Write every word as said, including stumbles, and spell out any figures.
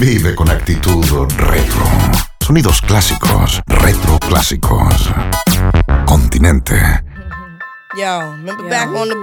Vive con actitud retro. Sonidos clásicos, retro clásicos. Continente. Yo, remember Yo. back on the